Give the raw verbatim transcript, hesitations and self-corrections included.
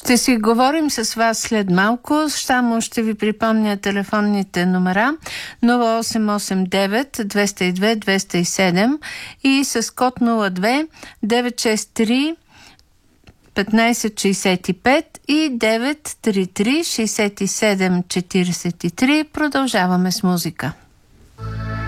Ще си говорим с вас след малко. Само ще ви припомня телефонните номера нула осем осем девет двеста и две двеста и седем и с код нула две девет шест три петнайсет шейсет и пет и девет три три шейсет и седем четирийсет и три. Продължаваме с музика.